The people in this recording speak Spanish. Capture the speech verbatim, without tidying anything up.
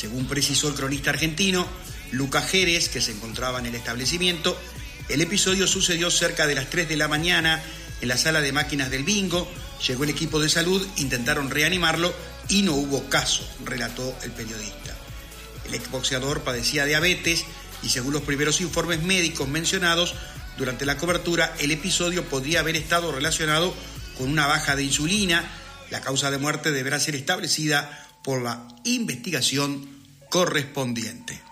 Según precisó el cronista argentino Lucas Jerez, que se encontraba en el establecimiento, el episodio sucedió cerca de las tres de la mañana en la sala de máquinas del bingo. Llegó el equipo de salud, intentaron reanimarlo y no hubo caso, relató el periodista. El exboxeador padecía diabetes y según los primeros informes médicos mencionados durante la cobertura, el episodio podría haber estado relacionado con una baja de insulina. La causa de muerte deberá ser establecida por la investigación correspondiente.